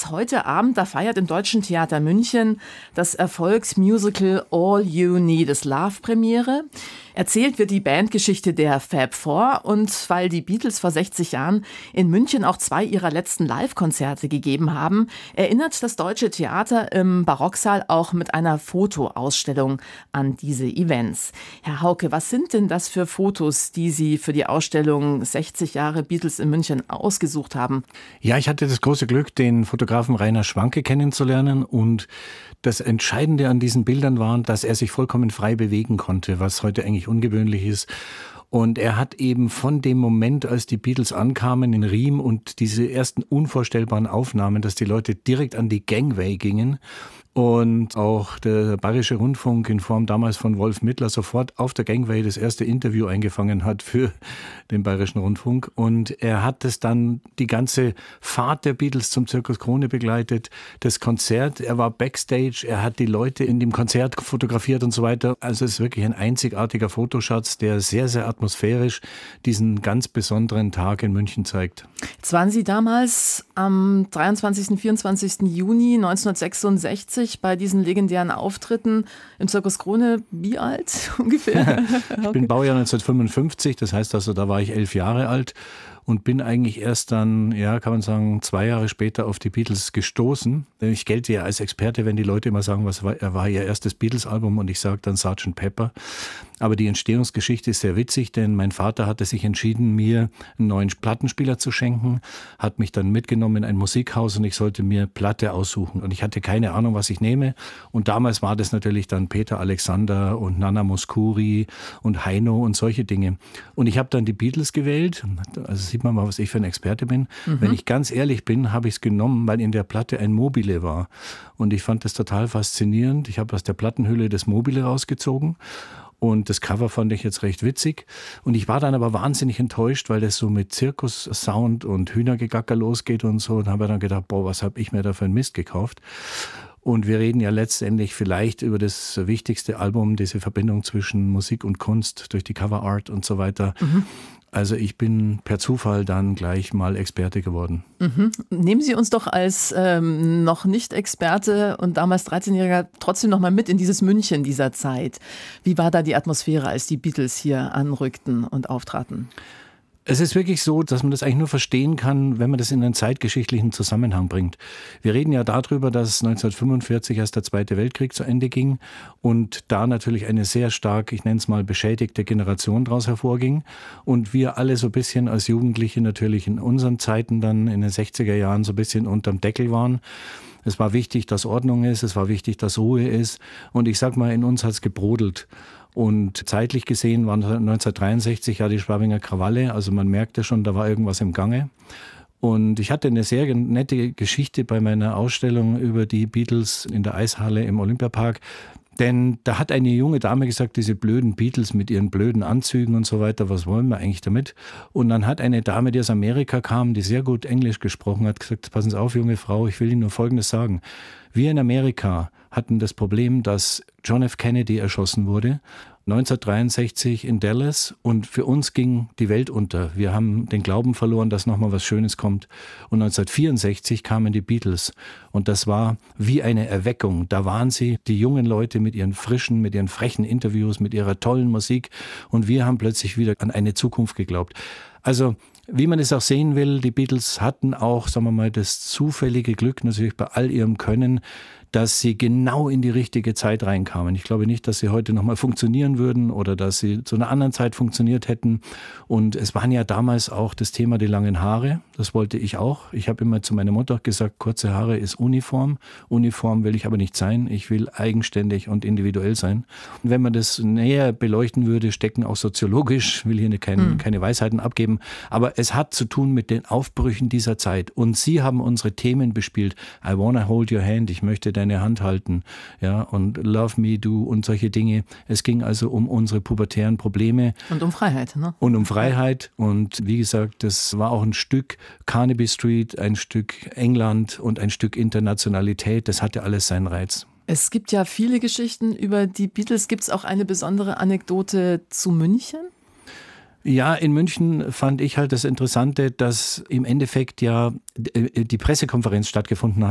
März, heute Abend, da feiert im Deutschen Theater München das Erfolgsmusical All You Need Is Love Premiere. Erzählt wird die Bandgeschichte der Fab Four, und weil die Beatles vor 60 Jahren in München auch 2 ihrer letzten Live-Konzerte gegeben haben, erinnert das Deutsche Theater im Barocksaal auch mit einer Fotoausstellung an diese Events. Herr Hauke, was sind denn das für Fotos, die Sie für die Ausstellung 60 Jahre Beatles in München ausgesucht haben? Ja, ich hatte das große Glück, den Fotografen Rainer Schwanke kennenzulernen, und das Entscheidende an diesen Bildern war, dass er sich vollkommen frei bewegen konnte, was heute eigentlich ungewöhnlich ist. Und er hat eben von dem Moment, als die Beatles ankamen in Riem und diese ersten unvorstellbaren Aufnahmen, dass die Leute direkt an die Gangway gingen, und auch der Bayerische Rundfunk in Form damals von Wolf Mittler sofort auf der Gangway das erste Interview eingefangen hat für den Bayerischen Rundfunk. Und er hat es dann die ganze Fahrt der Beatles zum Zirkus Krone begleitet, das Konzert, er war Backstage, er hat die Leute in dem Konzert fotografiert und so weiter. Also es ist wirklich ein einzigartiger Fotoschatz, der sehr, sehr atmosphärisch diesen ganz besonderen Tag in München zeigt. Jetzt waren Sie damals am 23. 24. Juni 1966 bei diesen legendären Auftritten im Zirkus Krone. Wie alt ungefähr? Ich bin Baujahr 1955, das heißt also, da war ich 11 Jahre alt und bin eigentlich erst dann, ja, kann man sagen, 2 Jahre später auf die Beatles gestoßen. Ich gelte ja als Experte, wenn die Leute immer sagen, was war ihr erstes Beatles-Album, und ich sage dann Sgt. Pepper. Aber die Entstehungsgeschichte ist sehr witzig, denn mein Vater hatte sich entschieden, mir einen neuen Plattenspieler zu schenken, hat mich dann mitgenommen in ein Musikhaus und ich sollte mir Platte aussuchen. Und ich hatte keine Ahnung, was ich nehme. Und damals war das natürlich dann Peter Alexander und Nana Mouskouri und Heino und solche Dinge. Und ich habe dann die Beatles gewählt. Also sieht man mal, was ich für ein Experte bin. Wenn ich ganz ehrlich bin, habe ich es genommen, weil in der Platte ein Mobile war. Und ich fand das total faszinierend. Ich habe aus der Plattenhülle das Mobile rausgezogen. Und das Cover fand ich jetzt recht witzig. Und ich war dann aber wahnsinnig enttäuscht, weil das so mit Zirkus-Sound und Hühnergegacker losgeht und so. Und habe dann gedacht, boah, was habe ich mir da für einen Mist gekauft? Und wir reden ja letztendlich vielleicht über das wichtigste Album, diese Verbindung zwischen Musik und Kunst durch die Coverart und so weiter. Also ich bin per Zufall dann gleich mal Experte geworden. Nehmen Sie uns doch als noch nicht Experte und damals 13-Jähriger trotzdem noch mal mit in dieses München dieser Zeit. Wie war da die Atmosphäre, als die Beatles hier anrückten und auftraten? Es ist wirklich so, dass man das eigentlich nur verstehen kann, wenn man das in einen zeitgeschichtlichen Zusammenhang bringt. Wir reden ja darüber, dass 1945 erst der Zweite Weltkrieg zu Ende ging und da natürlich eine sehr stark, ich nenne es mal, beschädigte Generation daraus hervorging. Und wir alle so ein bisschen als Jugendliche natürlich in unseren Zeiten dann in den 60er Jahren so ein bisschen unterm Deckel waren. Es war wichtig, dass Ordnung ist, es war wichtig, dass Ruhe ist. Und ich sag mal, in uns hat es gebrodelt. Und zeitlich gesehen waren 1963 ja die Schwabinger Krawalle, also man merkte schon, da war irgendwas im Gange. Und ich hatte eine sehr nette Geschichte bei meiner Ausstellung über die Beatles in der Eishalle im Olympiapark. Denn da hat eine junge Dame gesagt, diese blöden Beatles mit ihren blöden Anzügen und so weiter, was wollen wir eigentlich damit? Und dann hat eine Dame, die aus Amerika kam, die sehr gut Englisch gesprochen hat, gesagt, passen Sie auf, junge Frau, ich will Ihnen nur Folgendes sagen. Wir in Amerika hatten das Problem, dass John F. Kennedy erschossen wurde, 1963 in Dallas, und für uns ging die Welt unter. Wir haben den Glauben verloren, dass nochmal was Schönes kommt. Und 1964 kamen die Beatles und das war wie eine Erweckung. Da waren sie, die jungen Leute mit ihren frischen, mit ihren frechen Interviews, mit ihrer tollen Musik, und wir haben plötzlich wieder an eine Zukunft geglaubt. Also wie man es auch sehen will, die Beatles hatten auch, sagen wir mal, das zufällige Glück natürlich bei all ihrem Können, dass sie genau in die richtige Zeit reinkamen. Ich glaube nicht, dass sie heute nochmal funktionieren würden oder dass sie zu einer anderen Zeit funktioniert hätten. Und es waren ja damals auch das Thema die langen Haare. Das wollte ich auch. Ich habe immer zu meiner Mutter gesagt, kurze Haare ist Uniform. Uniform will ich aber nicht sein. Ich will eigenständig und individuell sein. Und wenn man das näher beleuchten würde, stecken auch soziologisch, will hier keine Weisheiten abgeben, aber es hat zu tun mit den Aufbrüchen dieser Zeit. Und Sie haben unsere Themen bespielt. I wanna hold your hand. Ich möchte deine Hand halten, ja, und Love Me Do und solche Dinge. Es ging also um unsere pubertären Probleme. Und um Freiheit, ne? Und um Freiheit. Und wie gesagt, das war auch ein Stück Carnaby Street, ein Stück England und ein Stück Internationalität. Das hatte alles seinen Reiz. Es gibt ja viele Geschichten über die Beatles. Gibt es auch eine besondere Anekdote zu München? Ja, in München fand ich halt das Interessante, dass im Endeffekt ja die Pressekonferenz stattgefunden hat